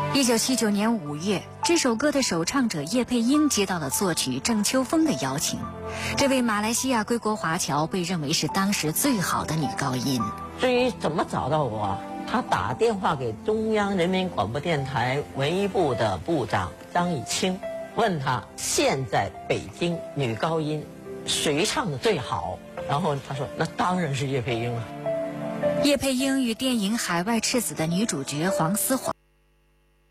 1979年5月，这首歌的首唱者叶佩英接到了作曲郑秋枫的邀请。这位马来西亚归国华侨被认为是当时最好的女高音。 至于怎么找到我，他打电话给中央人民广播电台文艺部的部长张以清，问他现在北京女高音谁唱的最好，然后他说那当然是叶佩英了。 叶佩英与电影《海外赤子》的女主角黄思华